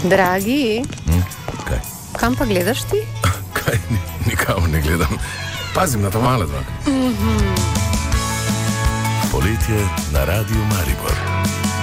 Dragi, Kaj? kam pa gledaš ti? Kaj? Nikamor ne gledam. Pazim na to malo zvok. Poletje na Radiu Maribor.